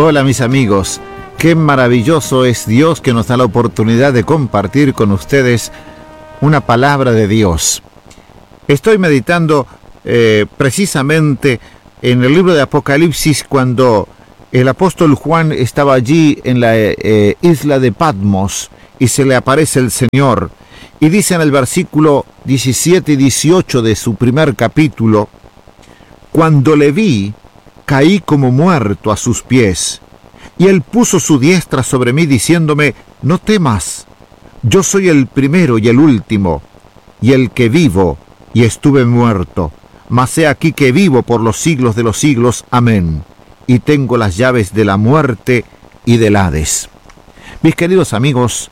Hola mis amigos, qué maravilloso es Dios que nos da la oportunidad de compartir con ustedes una palabra de Dios. Estoy meditando precisamente en el libro de Apocalipsis cuando el apóstol Juan estaba allí en la isla de Patmos y se le aparece el Señor. Y dice en el versículo 17 y 18 de su primer capítulo: cuando le vi, caí como muerto a sus pies, y él puso su diestra sobre mí diciéndome: no temas, yo soy el primero y el último, y el que vivo, y estuve muerto, mas he aquí que vivo por los siglos de los siglos. Amén. Y tengo las llaves de la muerte y del Hades. Mis queridos amigos,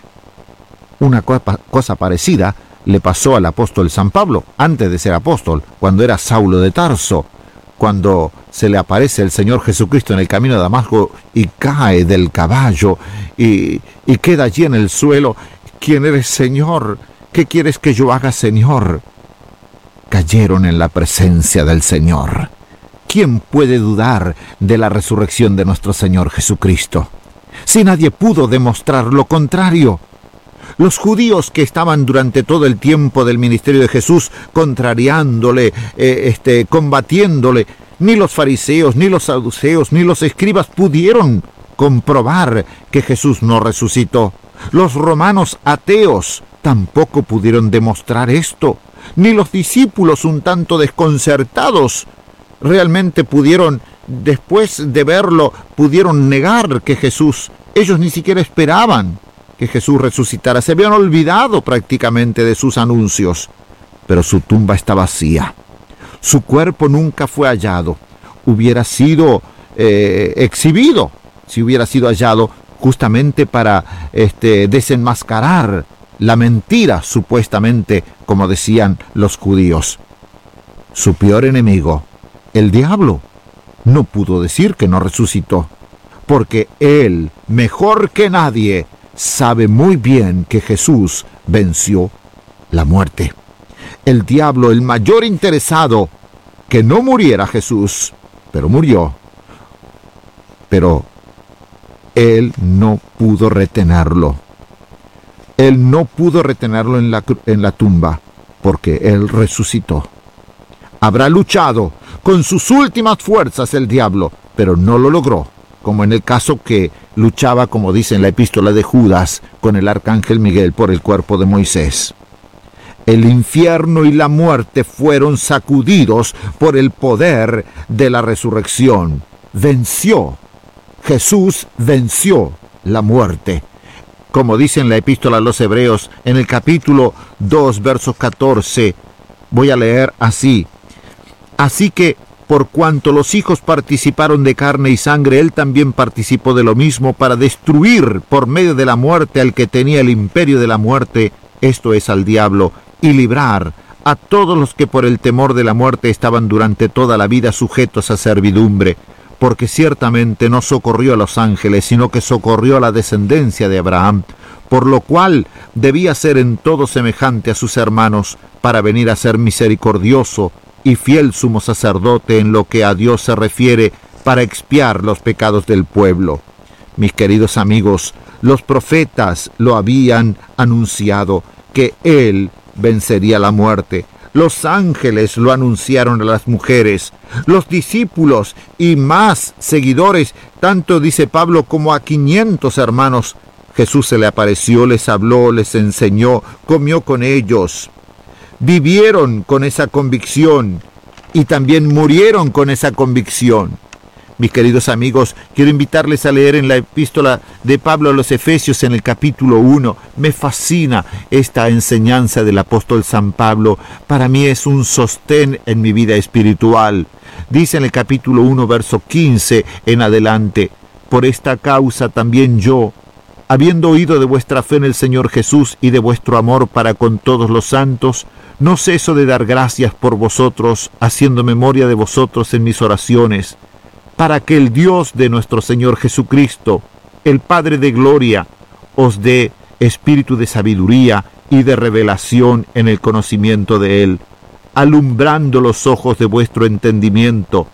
una cosa parecida le pasó al apóstol San Pablo, antes de ser apóstol, cuando era Saulo de Tarso, cuando se le aparece el Señor Jesucristo en el camino de Damasco y cae del caballo y queda allí en el suelo. ¿Quién eres, Señor? ¿Qué quieres que yo haga, Señor? Cayeron en la presencia del Señor. ¿Quién puede dudar de la resurrección de nuestro Señor Jesucristo? Si nadie pudo demostrar lo contrario. Los judíos que estaban durante todo el tiempo del ministerio de Jesús contrariándole, combatiéndole, ni los fariseos, ni los saduceos, ni los escribas pudieron comprobar que Jesús no resucitó. Los romanos ateos tampoco pudieron demostrar esto, ni los discípulos un tanto desconcertados realmente pudieron, después de verlo, pudieron negar que Jesús, ellos ni siquiera esperaban que Jesús resucitara, se habían olvidado prácticamente de sus anuncios, pero su tumba está vacía, su cuerpo nunca fue hallado. Hubiera sido exhibido si hubiera sido hallado, justamente para desenmascarar la mentira, supuestamente, como decían los judíos. Su peor enemigo, el diablo, no pudo decir que no resucitó, porque él, mejor que nadie, sabe muy bien que Jesús venció la muerte. El diablo, el mayor interesado que no muriera Jesús, pero murió. Pero él no pudo retenerlo. Él no pudo retenerlo en la tumba, porque él resucitó. Habrá luchado con sus últimas fuerzas el diablo, pero no lo logró, como en el caso que luchaba, como dice en la epístola de Judas, con el arcángel Miguel por el cuerpo de Moisés. El infierno y la muerte fueron sacudidos por el poder de la resurrección. Venció. Jesús venció la muerte. Como dice en la epístola a los Hebreos, en el capítulo 2, versos 14, voy a leer así: así que, por cuanto los hijos participaron de carne y sangre, él también participó de lo mismo para destruir por medio de la muerte al que tenía el imperio de la muerte, esto es, al diablo, y librar a todos los que por el temor de la muerte estaban durante toda la vida sujetos a servidumbre, porque ciertamente no socorrió a los ángeles, sino que socorrió a la descendencia de Abraham, por lo cual debía ser en todo semejante a sus hermanos, para venir a ser misericordioso y fiel sumo sacerdote en lo que a Dios se refiere, para expiar los pecados del pueblo. Mis queridos amigos, los profetas lo habían anunciado, que él vencería la muerte. Los ángeles lo anunciaron a las mujeres, los discípulos y más seguidores, tanto dice Pablo como a 500 hermanos. Jesús se le apareció, les habló, les enseñó, comió con ellos. Vivieron con esa convicción y también murieron con esa convicción. Mis queridos amigos, quiero invitarles a leer en la epístola de Pablo a los Efesios en el capítulo 1. Me fascina esta enseñanza del apóstol San Pablo. Para mí es un sostén en mi vida espiritual. Dice en el capítulo 1, verso 15 en adelante: por esta causa también yo, habiendo oído de vuestra fe en el Señor Jesús y de vuestro amor para con todos los santos, no ceso de dar gracias por vosotros, haciendo memoria de vosotros en mis oraciones, para que el Dios de nuestro Señor Jesucristo, el Padre de gloria, os dé espíritu de sabiduría y de revelación en el conocimiento de Él, alumbrando los ojos de vuestro entendimiento,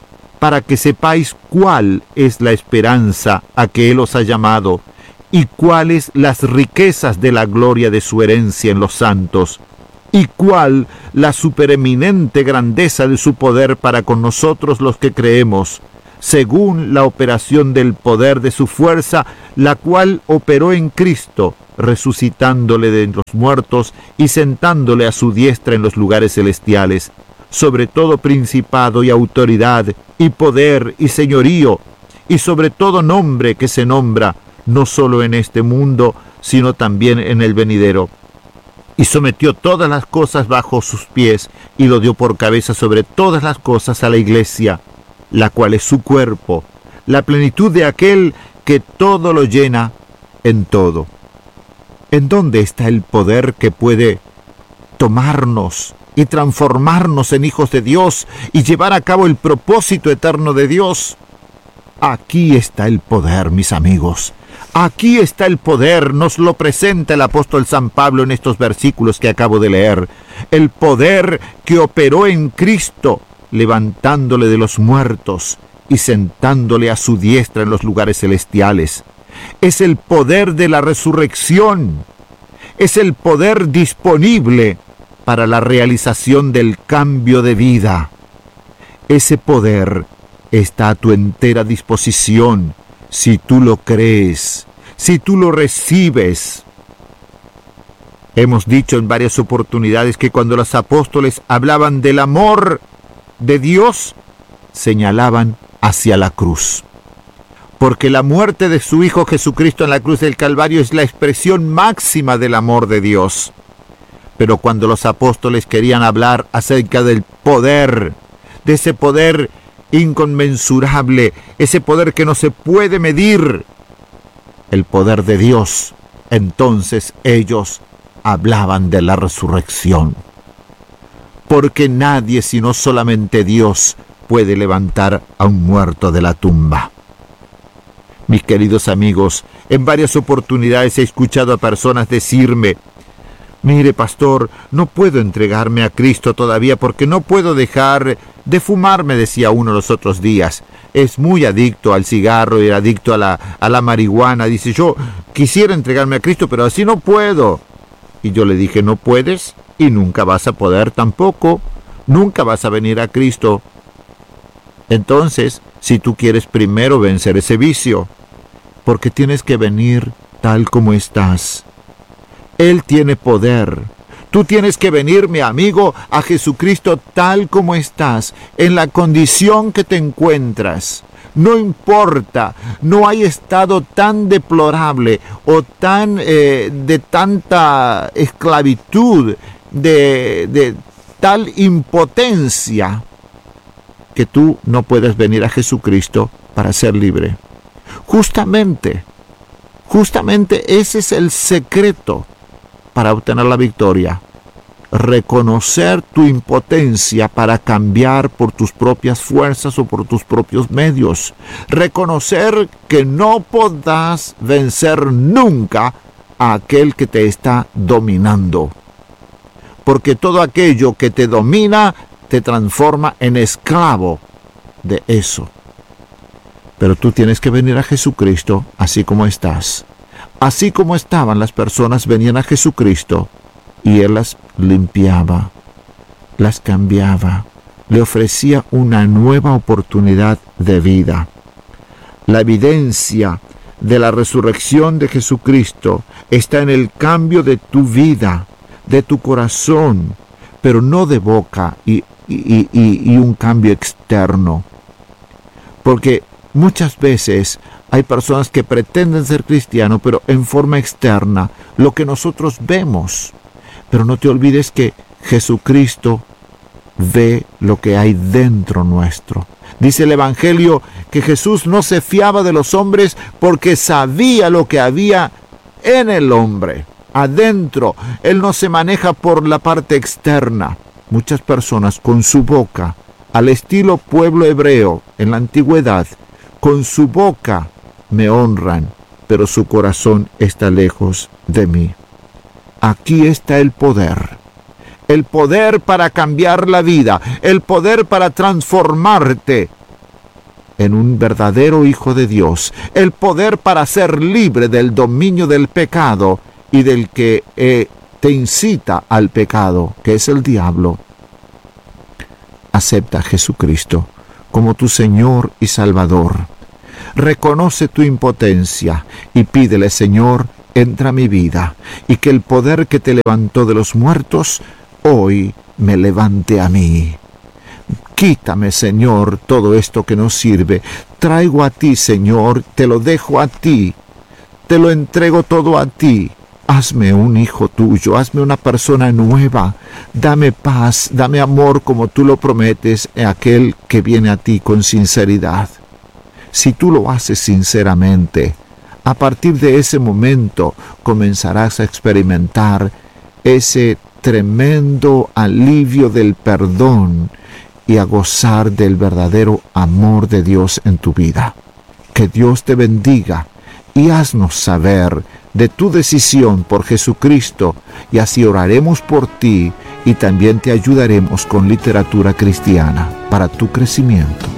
para que sepáis cuál es la esperanza a que Él os ha llamado, y cuáles las riquezas de la gloria de su herencia en los santos, y cuál la supereminente grandeza de su poder para con nosotros los que creemos, según la operación del poder de su fuerza, la cual operó en Cristo, resucitándole de los muertos y sentándole a su diestra en los lugares celestiales, sobre todo principado y autoridad, y poder y señorío, y sobre todo nombre que se nombra, no solo en este mundo, sino también en el venidero. Y sometió todas las cosas bajo sus pies, y lo dio por cabeza sobre todas las cosas a la Iglesia, la cual es su cuerpo, la plenitud de aquel que todo lo llena en todo. ¿En dónde está el poder que puede tomarnos y transformarnos en hijos de Dios y llevar a cabo el propósito eterno de Dios? Aquí está el poder, mis amigos. Aquí está el poder, nos lo presenta el apóstol San Pablo en estos versículos que acabo de leer. El poder que operó en Cristo, levantándole de los muertos y sentándole a su diestra en los lugares celestiales. Es el poder de la resurrección. Es el poder disponible para la realización del cambio de vida. Ese poder está a tu entera disposición si tú lo crees, si tú lo recibes. Hemos dicho en varias oportunidades que cuando los apóstoles hablaban del amor de Dios, señalaban hacia la cruz. Porque la muerte de su Hijo Jesucristo en la cruz del Calvario es la expresión máxima del amor de Dios. Pero cuando los apóstoles querían hablar acerca del poder, de ese poder inconmensurable, ese poder que no se puede medir, el poder de Dios, entonces ellos hablaban de la resurrección. Porque nadie, sino solamente Dios, puede levantar a un muerto de la tumba. Mis queridos amigos, en varias oportunidades he escuchado a personas decirme: mire, pastor, no puedo entregarme a Cristo todavía porque no puedo dejar de fumar, me decía uno los otros días. Es muy adicto al cigarro y adicto a la marihuana. Dice, yo quisiera entregarme a Cristo, pero así no puedo. Y yo le dije, no puedes y nunca vas a poder tampoco. Nunca vas a venir a Cristo. Entonces, si tú quieres primero vencer ese vicio, porque tienes que venir tal como estás. Él tiene poder. Tú tienes que venir, mi amigo, a Jesucristo tal como estás, en la condición que te encuentras. No importa, no hay estado tan deplorable o tan de tanta esclavitud, de tal impotencia, que tú no puedes venir a Jesucristo para ser libre. Justamente ese es el secreto para obtener la victoria. Reconocer tu impotencia para cambiar por tus propias fuerzas o por tus propios medios. Reconocer que no podrás vencer nunca a aquel que te está dominando. Porque todo aquello que te domina te transforma en esclavo de eso. Pero tú tienes que venir a Jesucristo así como estás. Así como estaban las personas, venían a Jesucristo y Él las limpiaba, las cambiaba, le ofrecía una nueva oportunidad de vida. La evidencia de la resurrección de Jesucristo está en el cambio de tu vida, de tu corazón, pero no de boca y un cambio externo. Porque muchas veces hay personas que pretenden ser cristianos, pero en forma externa, lo que nosotros vemos. Pero no te olvides que Jesucristo ve lo que hay dentro nuestro. Dice el Evangelio que Jesús no se fiaba de los hombres porque sabía lo que había en el hombre, adentro. Él no se maneja por la parte externa. Muchas personas con su boca, al estilo pueblo hebreo en la antigüedad, con su boca me honran, pero su corazón está lejos de mí. Aquí está el poder para cambiar la vida, el poder para transformarte en un verdadero hijo de Dios, el poder para ser libre del dominio del pecado y del que te incita al pecado, que es el diablo. Acepta a Jesucristo como tu Señor y Salvador. Reconoce tu impotencia y pídele: Señor, entra a mi vida, y que el poder que te levantó de los muertos hoy me levante a mí. Quítame, Señor, todo esto que no sirve. Traigo a ti, Señor, te lo dejo a ti, te lo entrego todo a ti. Hazme un hijo tuyo, hazme una persona nueva. Dame paz, dame amor como tú lo prometes a aquel que viene a ti con sinceridad. Si tú lo haces sinceramente, a partir de ese momento comenzarás a experimentar ese tremendo alivio del perdón y a gozar del verdadero amor de Dios en tu vida. Que Dios te bendiga y haznos saber de tu decisión por Jesucristo, y así oraremos por ti y también te ayudaremos con literatura cristiana para tu crecimiento.